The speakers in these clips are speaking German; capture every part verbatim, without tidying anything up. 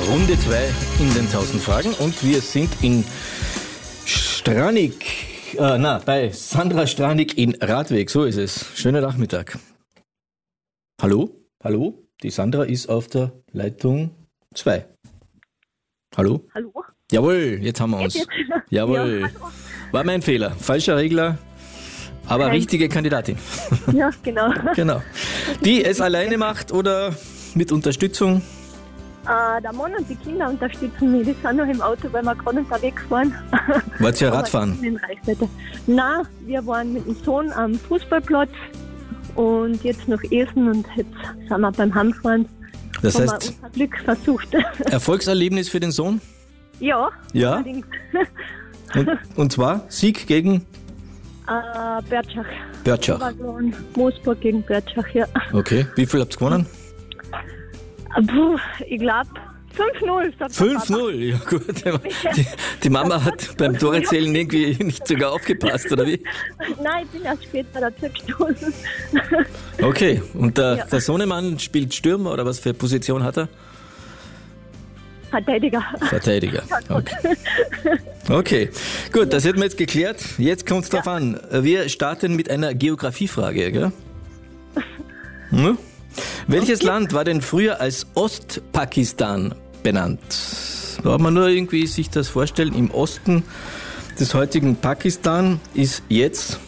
Runde zwei in den tausend Fragen und wir sind in Stranig, äh, na, bei Sandra Stranig in Radweg, so ist es. Schönen Nachmittag. Hallo? Hallo? Die Sandra ist auf der Leitung zwei. Hallo? Hallo? Jawohl, jetzt haben wir uns. Jetzt, jetzt. Jawohl. Ja, war mein Fehler. Falscher Regler, aber Nein. richtige Kandidatin. Ja, genau. Genau. Die es alleine macht oder mit Unterstützung? Äh, der Mann und die Kinder unterstützen mich. Die sind noch im Auto, weil wir gerade unterwegs waren. Wollt ihr Aber Radfahren? in Reichweite. Nein, wir waren mit dem Sohn am Fußballplatz und jetzt noch essen und jetzt sind wir beim Heimfahren. Das haben heißt, wir unser Glück versucht. Erfolgserlebnis für den Sohn? Ja, Ja? allerdings. Und, und zwar Sieg gegen äh, Bertschach. Bertschach. Wir waren Moosburg gegen Bertschach, ja. Okay, wie viel habt ihr gewonnen? Äh, Puh, ich glaube fünf null. sagt der fünf null, ja gut. Die, die Mama hat beim Torezählen irgendwie nicht sogar aufgepasst, oder wie? Papa. Nein, ich bin erst später dazu gestoßen. Okay, und der, Ja. der Sohnemann spielt Stürmer oder was für Position hat er? Verteidiger. Verteidiger. Okay, okay. Gut, das hätten wir jetzt geklärt. Jetzt kommt es drauf an. Wir starten mit einer Geografiefrage, gell? Hm? Welches Land war denn früher als Ostpakistan benannt? Da hat man nur irgendwie sich das vorstellen. Im Osten des heutigen Pakistan ist jetzt...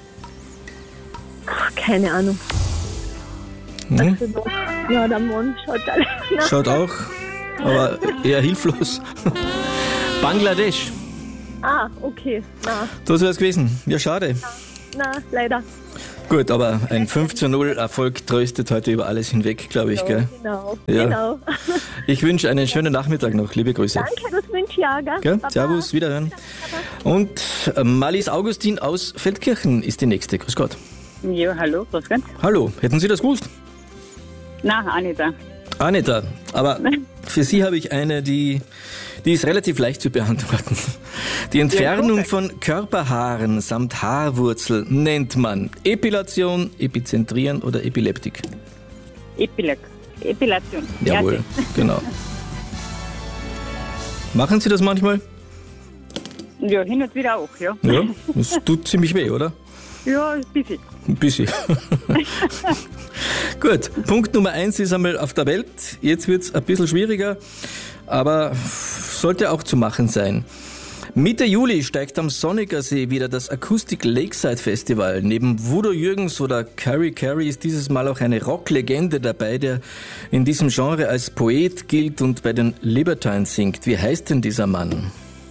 Keine Ahnung. Hm? Ja, der Mann schaut alle. Na, Schaut auch, aber eher hilflos. Bangladesch. Ah, okay. Na, Das wäre es gewesen. Ja, schade. na, leider. Gut, aber ein fünf zu null Erfolg tröstet heute über alles hinweg, glaube ich, Ja, gell? genau. Ja. Genau. Ich wünsche einen schönen Nachmittag noch. Liebe Grüße. Danke, das wünsche ich auch, gell? Gell? Baba. Servus, wiederhören. Und äh, Malis Augustin aus Feldkirchen ist die nächste. Grüß Gott. Ja, hallo, was ganz? Hallo, hätten Sie das gewusst? Nein, auch nicht da. Anita, aber für Sie habe ich eine, die, die ist relativ leicht zu beantworten. Die Entfernung Ja, von Körperhaaren samt Haarwurzel nennt man Epilation, Epizentrieren oder Epileptik. Epilak. Epilation. Jawohl, genau. Machen Sie das manchmal? Ja, hin und wieder auch, ja. Ja, das tut ziemlich weh, oder? Ja, ein bisschen. Ein bisschen. Gut, Punkt Nummer eins ist einmal auf der Welt. Jetzt wird es ein bisschen schwieriger, aber sollte auch zu machen sein. Mitte Juli steigt am Sonniger See wieder das Acoustic Lakeside Festival. Neben Voodoo Jürgens oder Carrie Carey ist dieses Mal auch eine Rocklegende dabei, der in diesem Genre als Poet gilt und bei den Libertines singt. Wie heißt denn dieser Mann?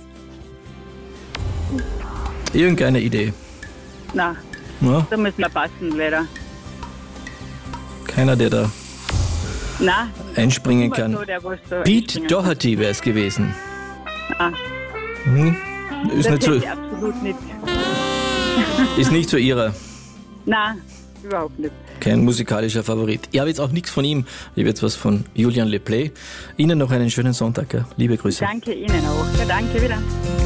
Irgendeine Idee? Nein, Ja, da müssen wir passen, leider. keiner, der da Nein. einspringen niemand kann. so, der was da Pete einspringen Doherty wäre es gewesen. kann. Hm? Ist, Das nicht so, hätte ich absolut nicht. ist nicht so ihrer, Nein, überhaupt nicht. kein musikalischer Favorit. Ich habe jetzt auch nichts von ihm. Ich habe jetzt was von Julian Le Play. Ihnen noch einen schönen Sonntag. Gell? Liebe Grüße. Danke Ihnen auch. Ja, danke wieder.